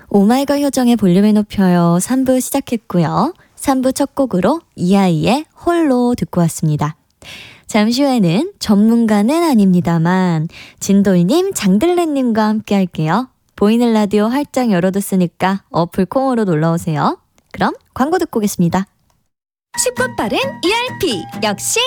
오마이걸 효정의 볼륨을 높여요. 3부 시작했고요. 3부 첫 곡으로 이하이의 홀로 듣고 왔습니다. 잠시 후에는 전문가는 아닙니다만 진돌님, 장들레님과 함께 할게요. 보이는 라디오 활짝 열어뒀으니까 어플 콩으로 놀러오세요. 그럼 광고 듣고 오겠습니다. 쉽고 빠른 ERP 역시